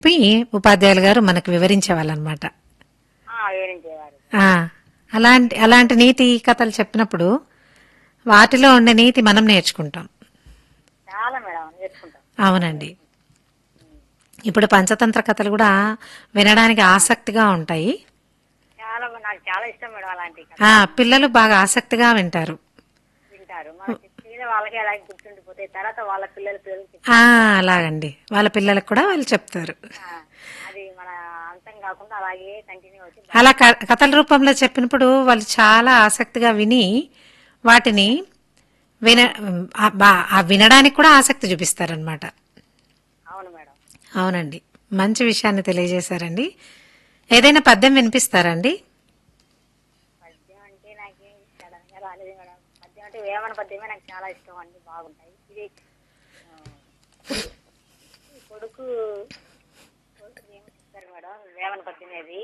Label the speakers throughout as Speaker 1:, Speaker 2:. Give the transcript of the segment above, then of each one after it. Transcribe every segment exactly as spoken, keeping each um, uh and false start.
Speaker 1: చెప్పి ఉపాధ్యాయులు గారు మనకు వివరించేవాళ్ళనమాట.
Speaker 2: ఆ, వివరించేవారు.
Speaker 1: ఆ, అలాంటి అలాంటి నీతి కథలు చెప్పినప్పుడు వాటిలో ఉండే నీతి మనం నేర్చుకుంటాం.
Speaker 2: చాలా మేడం నేర్చుకుంటాం.
Speaker 1: అవునండి. ఇప్పుడు పంచతంత్ర కథలు కూడా వినడానికి ఆసక్తిగా ఉంటాయి.
Speaker 2: చాలా నాకు చాలా ఇష్టం మేడం అలాంటి కథ.
Speaker 1: ఆ, పిల్లలు బాగా ఆసక్తిగా వింటారు.
Speaker 2: వింటారు. మన చెప్పిన వాళ్ళకి అలాగే గుర్తుండిపోతాయి. తర్వాత వాళ్ళ పిల్లల పిల్లలకి
Speaker 1: ఆ, అలాగండి, వాళ్ళ పిల్లలకు కూడా వాళ్ళు చెప్తారు.
Speaker 2: ఆ, అది మన అంతం కాకుండా అలాగే కంటిన్యూ అవుతుంది.
Speaker 1: అలా క- కథల రూపంలో చెప్పినప్పుడు వాళ్ళు చాలా ఆసక్తిగా విని వాటిని విన ఆ బా- ఆ వినడానికి కూడా ఆసక్తి చూపిస్తారనమాట.
Speaker 2: అవును మేడం.
Speaker 1: అవునండి, మంచి విషయాన్ని తెలియజేశారండి. ఏదైనా పద్యం వినిపిస్తారండి?
Speaker 2: పద్యం అంటే నాకేం సడన్ గా రాలేదు మేడం. పద్యం అంటే వేమన పద్యమే నాకు చాలా ఇష్టం. అన్ని బాగుంటాయి. ఇది ఆ, ఈ కొడుకు కొడుకు ఏమి చెప్తారు మేడం వేమన పద్యం అది.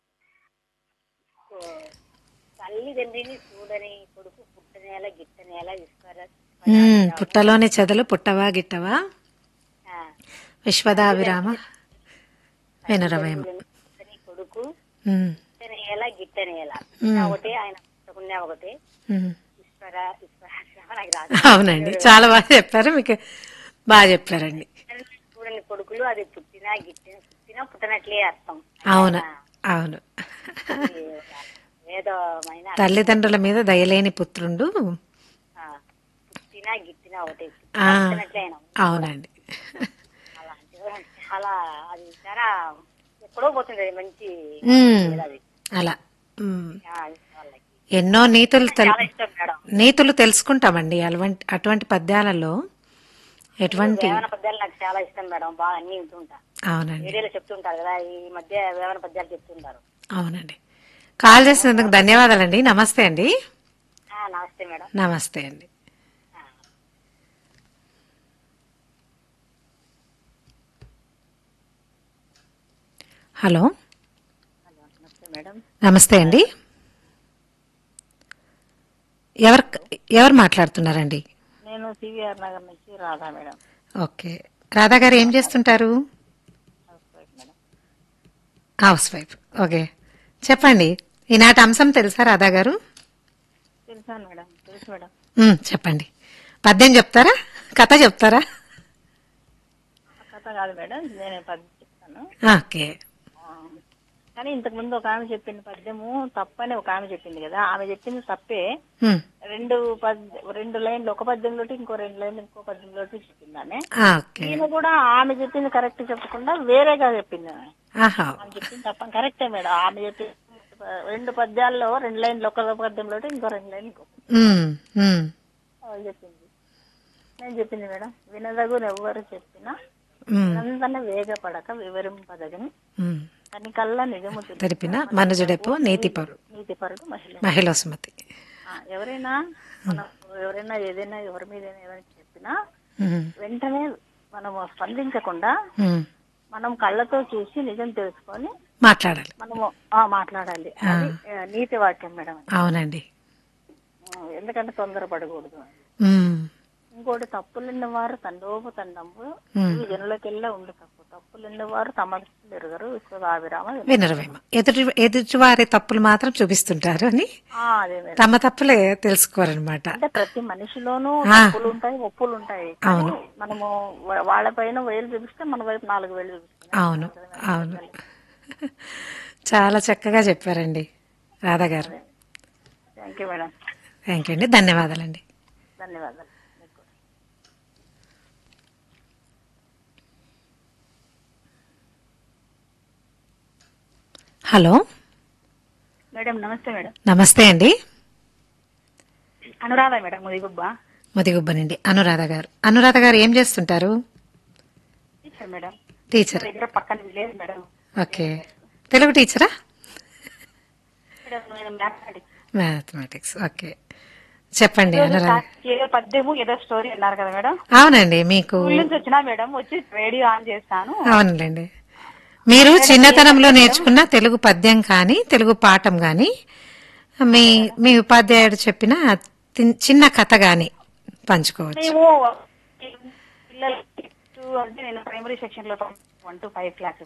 Speaker 2: ఓ, తల్లిదండ్రిని చూడని కొడుకు పుట్టనేల గిట్టనేల విశ్వర
Speaker 1: ఉమ్, పుట్టలోని చెదలు పుట్టవా గిట్టవా
Speaker 2: ఆ,
Speaker 1: విశ్వదావిరామ వినరవేమ.
Speaker 2: తల్లిదండ్రులను చూడని కొడుకు
Speaker 1: ఉమ్,
Speaker 2: పుట్టనేల గిట్టనేల
Speaker 1: మ్మ్.
Speaker 2: ఒకటే ఆయన పుట్టకున్నా ఒకటే
Speaker 1: ఉమ్.
Speaker 2: ఈశ్వర ఈశ్వర నాకు రాదు.
Speaker 1: అవునండి, చాలా బాగా చెప్పారు. మీకు బాగా చెప్పారండి.
Speaker 2: చూడండి కొడుకులు అది పుట్టినా గిట్టిన పుట్టినా పుట్టనట్లే అర్థం.
Speaker 1: అవును, అవును.
Speaker 2: అది ఒక వేదమైన అర్థం.
Speaker 1: తల్లిదండ్రుల మీద దయలేని పుత్రుండు.
Speaker 2: ఆ, పుట్టినా గిట్టినా ఒకటే
Speaker 1: ఆ,
Speaker 2: పుట్టినా పుట్టనట్లే ఆయన.
Speaker 1: అవునండి.
Speaker 2: అలా అంటే చాలా అది చాలా ఎక్కడో పోతుంది అది మంచి
Speaker 1: ఉమ్,
Speaker 2: వేద అది.
Speaker 1: అలా ఉమ్,
Speaker 2: ఆ, వాళ్ళకి
Speaker 1: ఎన్నో నీతులు తెల్
Speaker 2: చాలా ఇష్టం మేడం.
Speaker 1: నీతులు తెలుసుకుంటామండి అటువంటి అటువంటి పద్యాలలో. ఎటువంటి
Speaker 2: వేమన పద్యాలు నాకు చాలా ఇష్టం మేడం. బాగా అన్ని వింటుంటా.
Speaker 1: అవునండి,
Speaker 2: రేడియోలో చెప్తుంటారు కదా ఈ మధ్య వేమన పద్యాలు చెప్తుంటారు.
Speaker 1: అవునండి. కాల్ చేసినందుకు ధన్యవాదాలండి. నమస్తే అండి.
Speaker 2: ఆ, నమస్తే మేడం.
Speaker 1: నమస్తే అండి.
Speaker 2: ఆ.
Speaker 1: హలో,
Speaker 2: హలో, నమస్తే మేడం.
Speaker 1: నమస్తే అండి. ఎవరు ఎవరు మాట్లాడుతున్నారండి?
Speaker 2: నేను సివిఆర్ నగర్ నుంచి రాధా మేడం.
Speaker 1: ఓకే, రాధా గారు ఏం చేస్తుంటారు?
Speaker 2: House wife madam.
Speaker 1: House wife. Okay, చెప్పండి. ఈనాటి అంశం తెలుసా రాధా గారు?
Speaker 2: తెలుసాను మేడం. తెలుసు మేడం.
Speaker 1: ఉమ్, చెప్పండి. పద్యం చెప్తారా, కథ చెప్తారా?
Speaker 2: ఆ కథ కాదు మేడం, నేను పద్యం చెప్తాను.
Speaker 1: ఓకే.
Speaker 2: ఆ, కానీ ఇంతకు ముందు ఒక ఆమె చెప్పింది పద్యము తప్పని ఒక ఆమె చెప్పింది కదా, ఆమె చెప్పింది తప్పే.
Speaker 1: ఉమ్,
Speaker 2: రెండు పద్య రెండు లైన్లు ఒక పద్యంలో ఇంకో రెండు లైన్లు ఇంకో పద్యంలో చెప్పింది ఆమె.
Speaker 1: ఓకే.
Speaker 2: ఈమె కూడా ఆమె చెప్పింది కరెక్ట్ చెప్పకుండా వేరేగా చెప్పింది ఆమె.
Speaker 1: ఆహా.
Speaker 2: ఆమె చెప్పింది తప్ప కరెక్టే మేడం. ఆమె చెప్పింది రెండు పద్యాల్లో రెండు లైన్లు ఒక పద్యంలో ఇంకో రెండు లైన్లు ఇంకో
Speaker 1: ఉమ్, ఉమ్,
Speaker 2: వాళ్ళు చెప్పింది. నేను చెప్పింది మేడం, వినదగు ఎవ్వరు చెప్పినా
Speaker 1: ఉమ్,
Speaker 2: వినందన వేగపడక వివరింపదగని
Speaker 1: ఉమ్.
Speaker 2: కనికల్లా నిజము
Speaker 1: తెలిపిన మనుజుడెపో నీతిపరు
Speaker 2: నీతిపరుడు మహిళ.
Speaker 1: మహిళ సుమతి.
Speaker 2: ఆ, ఎవరైనా మనం ఎవరైనా ఏదైనా ఎవరి మీద ఏదైనా చెప్పినా
Speaker 1: ఉమ్,
Speaker 2: వెంటనే మనము స్పందించకుండా
Speaker 1: ఉమ్.
Speaker 2: మనం కళ్ళతో చూసి నిజం తెలుసుకొని
Speaker 1: మాట్లాడాలి.
Speaker 2: మనము ఆ మాట్లాడాలి. అది ఆ, నీతి వాక్యం మేడం.
Speaker 1: అవునండి.
Speaker 2: ఆ, ఎందుకంటే తొందరపడకూడదు.
Speaker 1: ఉమ్,
Speaker 2: ఇంకోటి తప్పులున్న వారు తండోపు తండంబు
Speaker 1: ఉమ్.
Speaker 2: ఇవి జనులకెల్లా ఉండు తప్పు. తప్పులున్న వారు తమ ఎరుగరు విశ్వదాభిరామ.
Speaker 1: వినరవేమ. ఎదుటి ఎదుటివారి తప్పులు మాత్రం చూపిస్తుంటారు అని
Speaker 2: ఆ, అదే మేడం.
Speaker 1: తమ తప్పులే తెలుసుకోరనమాట.
Speaker 2: అంటే ప్రతి మనిషిలోనూ
Speaker 1: ఆ.
Speaker 2: తప్పులు ఉంటాయి, ఒప్పులు ఉంటాయి. కానీ
Speaker 1: అవును,
Speaker 2: మనము వా- వాళ్ళ పైన వేలు చూపిస్తే మన వైపు నాలుగు వేలు చూపిస్తాం.
Speaker 1: అవును, అవును. చాలా చక్కగా చెప్పారండి రాధా గారు.
Speaker 2: Thank you madam.
Speaker 1: Thank you అండి, ధన్యవాదాలండి.
Speaker 2: ధన్యవాదాలు మీకు.
Speaker 1: హలో,
Speaker 2: మేడం నమస్తే మేడం.
Speaker 1: నమస్తే అండి.
Speaker 2: అనురాధ మేడం ముదిగుబ్బ.
Speaker 1: ముదిగుబ్బనండి. అనురాధ గారు. అనురాధ గారు ఏం చేస్తుంటారు?
Speaker 2: Teacher madam.
Speaker 1: టీచర్.
Speaker 2: దగ్గర పక్కన village madam.
Speaker 1: Okay, Telugu టీచరా?
Speaker 2: Madam నేను మ్యాథమెటిక్స్.
Speaker 1: మ్యాథమెటిక్స్. ఓకే, చెప్పండి
Speaker 2: ఈరోజు
Speaker 1: అనురాధ.
Speaker 2: కా- ఏదో పద్యము ఏదో స్టోరీ అన్నారు కదా మేడం.
Speaker 1: అవునండి, మీకు
Speaker 2: స్కూల్ నుంచి వచ్చినా మేడం, వచ్చి రేడియో ఆన్ చేస్తాను.
Speaker 1: అవునులేండి. మీరు
Speaker 2: మేడం,
Speaker 1: చిన్నతనంలో
Speaker 2: ఏ పద్యం
Speaker 1: నేర్చుకున్న తెలుగు పద్యం కానీ తెలుగు పాఠం కానీ మీ మీ ఉపాధ్యాయుడు చెప్పిన తి- చిన్న కథ కానీ పంచుకోవచ్చు.
Speaker 2: మేము పిల్లలకి
Speaker 3: అంటే నేను ప్రైమరీ సెక్షన్ లో వన్ టు ఫైవ్ క్లాసెస్